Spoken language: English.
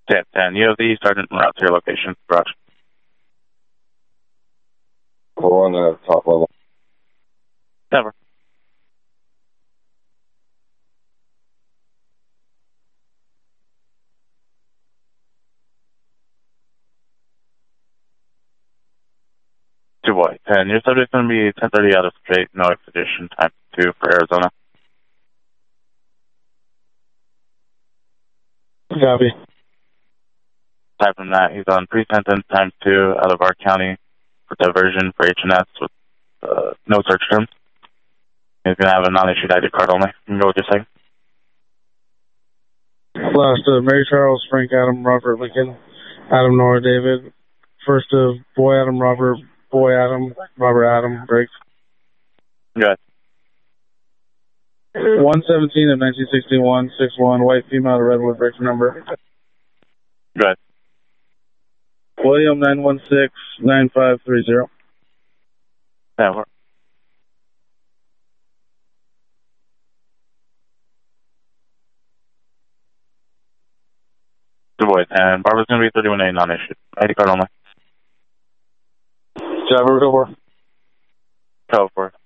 10. You have the sergeant en route to your location. Roger. We're on the top level. Never. Two boy. 10. Your subject's going to be 10:30 out of straight, no expedition, time 2 for Arizona. Copy. Aside from that, he's on pre-sentence time 2 out of our county for diversion for H&S with no search terms. He's going to have a non-issued ID card only. You can go with your second. Last Mary Charles, Frank Adam, Robert Lincoln, Adam Nora David. First of Boy Adam, Robert, Boy Adam, Robert Adam, breaks. Good. 117 of 1961, 6-1, white female to Redwood, breaks number. Good. William 916-9530. Never. Two boys. And Barbara's going to be 31A non-issued. ID card only. Driver, over. Go for it.